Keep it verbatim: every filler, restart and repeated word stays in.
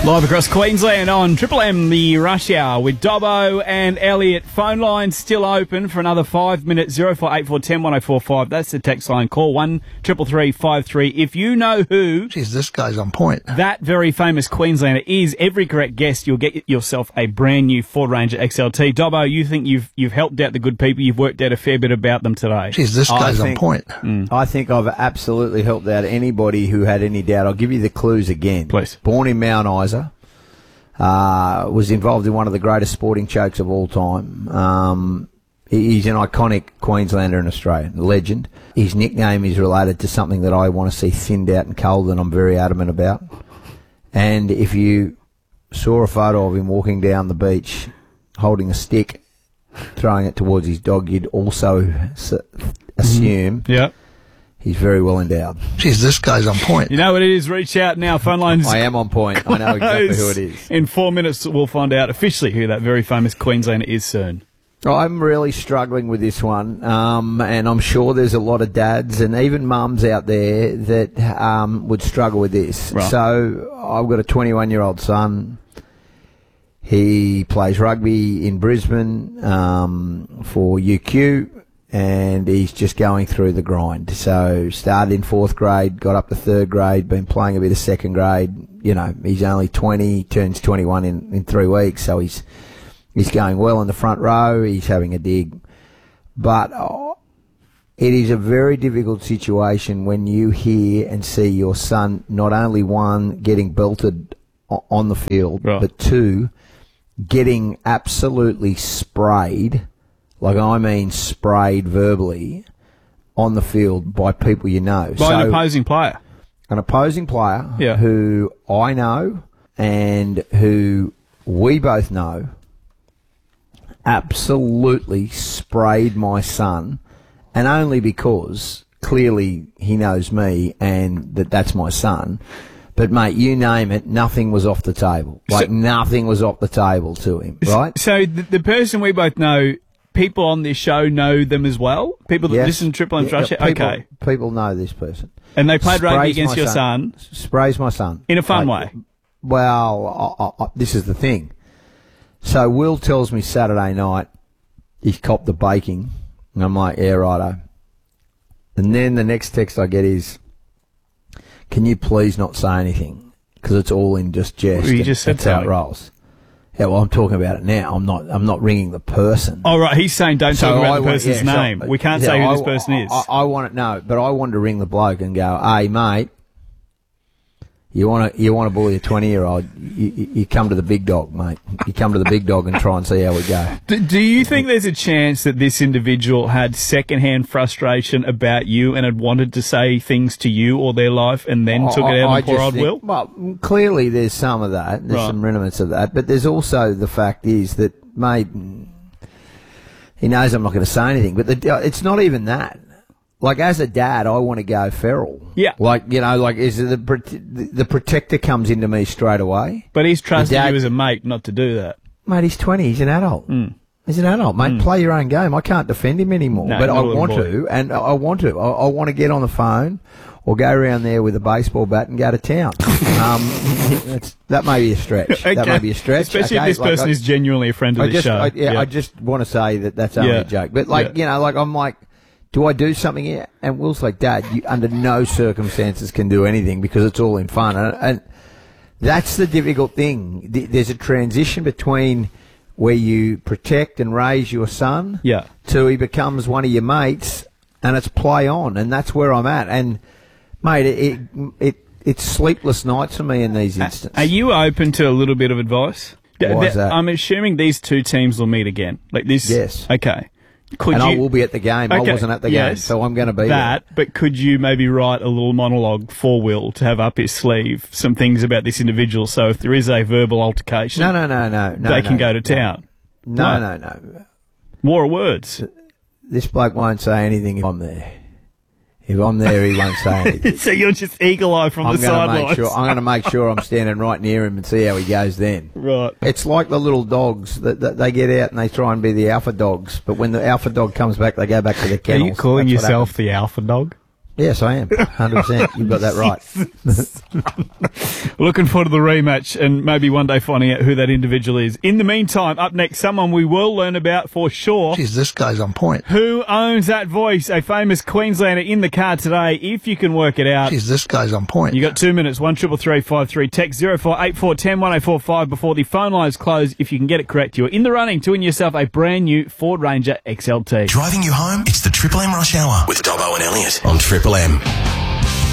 Live across Queensland on Triple M, the Rush Hour with Dobbo and Elliot. Phone line still open for another five minutes. zero four eight four one zero one zero four five. That's the text line. Call one triple three five three. If you know who... Jeez, this guy's on point. ...that very famous Queenslander is, every correct guess, you'll get yourself a brand new Ford Ranger X L T. Dobbo, you think you've you've helped out the good people. You've worked out a fair bit about them today. Jeez, this guy's think, on point. Mm. I think I've absolutely helped out anybody who had any doubt. I'll give you the clues again. Please. Born in Mount Isa. Uh, was involved in one of the greatest sporting chokes of all time. Um, he's an iconic Queenslander and Australian, a legend. His nickname is related to something that I want to see thinned out and cold, and I'm very adamant about. And if you saw a photo of him walking down the beach holding a stick, throwing it towards his dog, you'd also s- assume Mm-hmm. yeah. he's very well endowed. Jeez, this guy's on point. You know what it is? Reach out now. Phone lines. I am on point. I know exactly who it is. In four minutes, we'll find out officially who that very famous Queenslander is soon. I'm really struggling with this one, um, and I'm sure there's a lot of dads and even mums out there that um, would struggle with this. Right. So I've got a twenty-one-year-old son. He plays rugby in Brisbane um, for U Q. And he's just going through the grind. So started in fourth grade, got up to third grade, been playing a bit of second grade. You know, he's only twenty, turns twenty-one in, in three weeks, so he's he's going well in the front row. He's having a dig. But oh, it is a very difficult situation when you hear and see your son, not only one, getting belted o- on the field, right. but two, getting absolutely sprayed. Like, I mean sprayed verbally on the field by people you know. By so, an opposing player. An opposing player yeah. who I know and who we both know absolutely sprayed my son, and only because clearly he knows me and that that's my son. But, mate, you name it, nothing was off the table. Like, so, nothing was off the table to him, right? So the, the person we both know... People on this show know them as well? People that yes. listen to Triple M Rush? Yeah, people, okay. People know this person. And they played Sprays rugby against your son. son? Sprays my son. In a fun like, way? Well, I, I, this is the thing. So Will tells me Saturday night he's copped the baking. And I'm like, yeah, righto. And then the next text I get is, can you please not say anything? Because it's all in just jest. Well, you just said that's how it rolls. Yeah, well, I'm talking about it now. I'm not. I'm not ringing the person. Oh, right. He's saying don't so talk about I the want, person's yeah, name. So, we can't yeah, say who I, this person is. I, I want to know, but I wanted to ring the bloke and go, "Hey, mate, you want to you want to bully a twenty-year-old? You, you, you come to the big dog, mate. You come to the big dog and try and see how we go." Do, do you think there's a chance that this individual had secondhand frustration about you and had wanted to say things to you or their life and then took it out on poor old think, Will? Well, clearly there's some of that. There's right. some rudiments of that, but there's also the fact is that, mate, he knows I'm not going to say anything. But the, it's not even that. Like, as a dad, I want to go feral. Yeah. Like, you know, like, is the, the, the protector comes into me straight away. But he's trusted dad, you as a mate not to do that. Mate, he's twenty. He's an adult. Mm. He's an adult, mate. Mm. Play your own game. I can't defend him anymore. No, but I want boy. to, and I want to. I, I want to get on the phone or go around there with a baseball bat and go to town. um, it's, that may be a stretch. Okay. That may be a stretch. Especially okay? if this like person I, is genuinely a friend of I this just, show. I, yeah, yeah, I just want to say that that's only yeah. a joke. But, like, yeah. you know, like, I'm like, do I do something here? And Will's like, Dad, you under no circumstances can do anything because it's all in fun. And, and that's the difficult thing. There's a transition between where you protect and raise your son yeah. to he becomes one of your mates, and it's play on. And that's where I'm at. And, mate, it, it, it it's sleepless nights for me in these instances. Are you open to a little bit of advice? Why is that? I'm assuming these two teams will meet again. Like this. Yes. Okay. Could and you, I will be at the game. okay, I wasn't at the yes, game, so I'm going to be that, there. But could you maybe write a little monologue for Will to have up his sleeve some things about this individual, so if there is a verbal altercation, No, no, no, no. no they no, can go to no. town? No, What? no, no. More words. This bloke won't say anything if I'm there. If I'm there, he won't say anything. So you're just eagle eye from I'm the going to sidelines. make sure. I'm going to make sure I'm standing right near him and see how he goes then. Right. It's like the little dogs that, that they get out and they try and be the alpha dogs, but when the alpha dog comes back, they go back to the Are kennels. you calling That's what yourself happens. the alpha dog? Yes, I am. one hundred percent. You've got that right. We're looking forward to the rematch and maybe one day finding out who that individual is. In the meantime, up next, someone we will learn about for sure. Geez, this guy's on point. Who owns that voice? A famous Queenslander in the car today, if you can work it out. Geez, this guy's on point. You got two minutes, one triple three five three. Text zero four eight four ten one eight four five before the phone lines close. If you can get it correct, you're in the running to win yourself a brand new Ford Ranger X L T. Driving you home, it's the Triple M Rush Hour with Dobbo and Elliot on Triple M.